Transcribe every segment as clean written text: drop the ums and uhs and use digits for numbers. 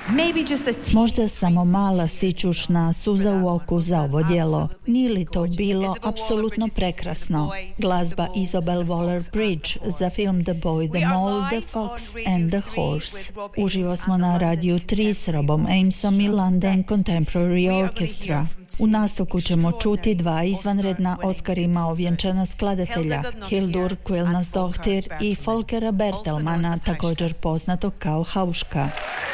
Možda samo mala sićušna suza u oku za ovo djelo. Nije li to bilo apsolutno prekrasno? Glazba Isabel Waller-Bridge za film The Boy, the Mole, the Fox and the Horse. Uživo smo na Radiju 3 s Robom Amesom i London Contemporary Orchestra. U nastavku ćemo čuti dva izvanredna Oscarima ovjenčana skladatelja, Hildur Guðnadóttir i Folkera Bertelmana, također poznatog kao Hauška.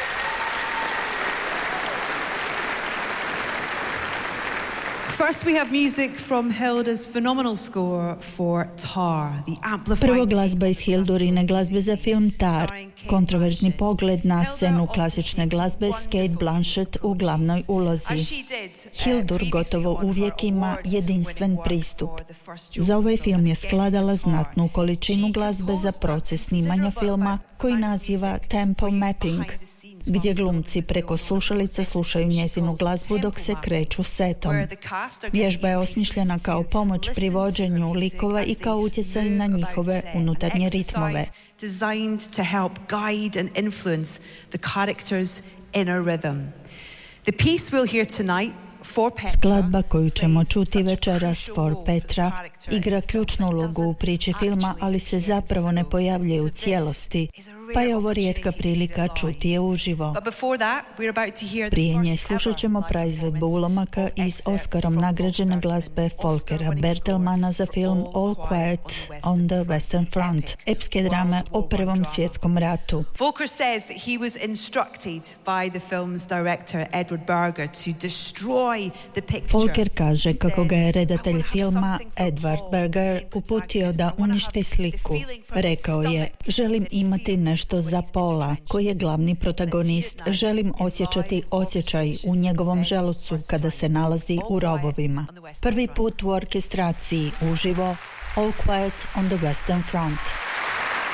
First, we have music from Hilda's phenomenal score for Tar, the amplified. Prvo glazba iz Hildurine glazbe za film Tar, kontroverzni pogled na scenu klasične glazbe s Cate Blanchett u glavnoj ulozi. Hildur gotovo uvijek ima jedinstven pristup. Za ovaj film je skladala znatnu količinu glazbe za proces snimanja filma koji naziva tempo mapping, gdje glumci preko slušalica slušaju njezinu glazbu dok se kreću setom. Vježba je osmišljena kao pomoć pri vođenju likova i kao utjecaj na njihove unutarnje ritmove. Designed to help guide and influence the character's inner rhythm. The piece we'll hear tonight, For Petra, skladba koju ćemo čuti večeras, For Petra, igra ključnu ulogu u priči filma, ali se zapravo ne pojavljuje u cijelosti, pa je ovo rijetka prilika čuti je uživo. Prije nje slušat ćemo praizvedbu ulomaka iz Oscarom nagrađene glazbe Folkera Bertelmana za film All Quiet on the Western Front, epske drame o Prvom svjetskom ratu. Volker says that he was instructed by the film's director Edward Berger to destroy the picture. Volker kaže kako ga je redatelj filma Edward Berger uputio da uništi sliku. Rekao je: želim imati nešto za Paula, koji je glavni protagonist. Želim osjećati osjećaj u njegovom želucu kada se nalazi u rovovima. Prvi put u orkestraciji uživo All Quiet on the Western Front.